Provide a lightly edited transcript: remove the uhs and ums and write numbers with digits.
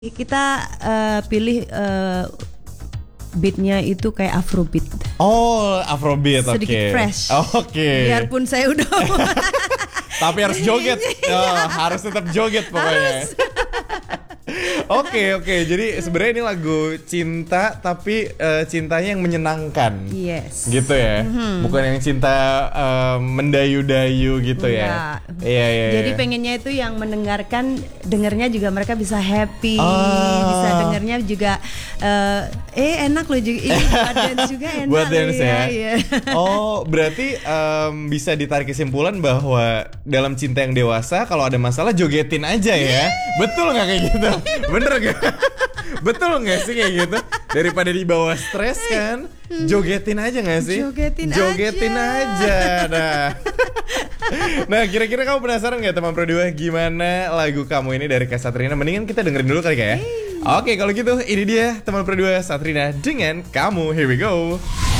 Kita pilih beatnya itu kayak Afrobeat. Oh, Afrobeat, oke. Sedikit fresh. Oke. Biarpun saya udah Tapi harus joget. Harus tetap joget pokoknya. Oke. Jadi sebenarnya ini lagu cinta, tapi cintanya yang menyenangkan. Yes. Gitu ya. Bukan yang cinta mendayu-dayu gitu ya. Iya. Jadi pengennya itu yang dengarnya juga mereka bisa happy, bisa dengarnya juga enak loh juga. Buat dance juga enak. Buat dance ya. Iya. Oh, berarti bisa ditarik kesimpulan bahwa dalam cinta yang dewasa kalau ada masalah jogetin aja ya. Betul nggak kayak gitu? Bener gak? Betul gak sih kayak gitu? Daripada dibawa stres kan, jogetin aja gak sih? Jogetin aja. Nah, kira-kira kamu penasaran gak teman Pro 2 gimana lagu kamu ini dari Kak Satrina? Mendingan kita dengerin dulu kali ya. Oke, kalau gitu ini dia teman Pro 2 Satrina dengan Kamu. Here we go.